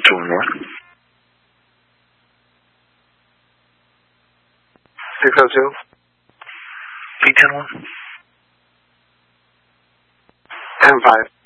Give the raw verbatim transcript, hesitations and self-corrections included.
two North. six oh two. P ten one. ten five.